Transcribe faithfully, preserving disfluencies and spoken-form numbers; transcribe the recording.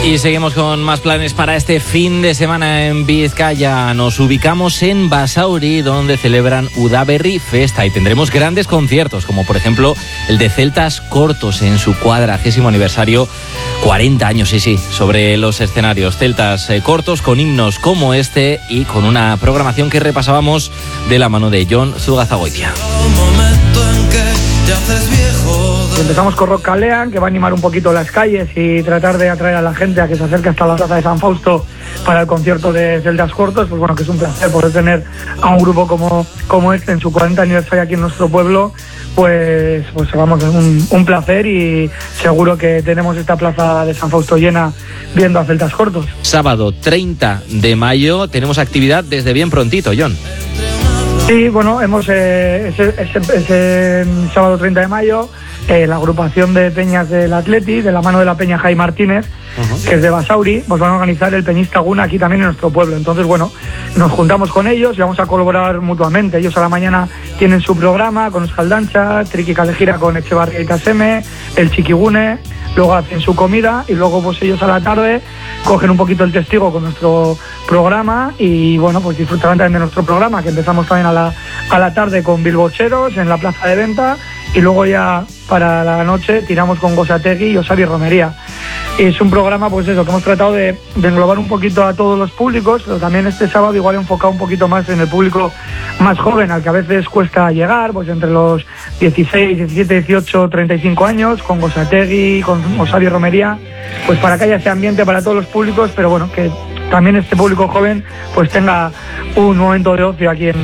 Y seguimos con más planes para este fin de semana en Vizcaya. Nos ubicamos en Basauri, donde celebran Udaberri Festa, y tendremos grandes conciertos, como por ejemplo el de Celtas Cortos en su cuadragésimo aniversario, cuarenta años, sí, sí, sobre los escenarios. Celtas eh, Cortos con himnos como este y con una programación que repasábamos de la mano de Jon Zugazagoitia. Empezamos con Rock Kalean, que va a animar un poquito las calles y tratar de atraer a la gente a que se acerque hasta la plaza de San Fausto para el concierto de Celtas Cortos. Pues bueno, que es un placer poder tener a un grupo como, como este en su cuarenta aniversario aquí en nuestro pueblo. Pues, pues vamos, es un, un placer, y seguro que tenemos esta plaza de San Fausto llena viendo a Celtas Cortos. Sábado treinta de mayo tenemos actividad desde bien prontito, Jon. Sí, bueno, hemos eh, ese, ese, ese sábado treinta de mayo eh, la agrupación de peñas del Atleti, de la mano de la peña Jai Martínez, uh-huh. que es de Basauri, pues van a organizar el Peñista Guna aquí también en nuestro pueblo. Entonces, bueno, nos juntamos con ellos y vamos a colaborar mutuamente. Ellos a la mañana tienen su programa con Euskaldancha, Triki Kalejira con Echevarria y Taseme, el Chiquigune, luego hacen su comida y luego pues ellos a la tarde cogen un poquito el testigo con nuestro programa y bueno, pues disfrutarán también de nuestro programa, que empezamos también a la, a la tarde con Bilbocheros en la plaza de venta, y luego ya para la noche tiramos con Gosategui y Osabi Romería. Es un programa, pues eso, que hemos tratado de, de englobar un poquito a todos los públicos, pero también este sábado igual he enfocado un poquito más en el público más joven, al que a veces cuesta llegar, pues entre los dieciséis, diecisiete, dieciocho, treinta y cinco años, con Gosategui, con Osabi Romería, pues para que haya ese ambiente para todos los públicos, pero bueno, que también este público joven pues tenga un momento de ocio aquí en,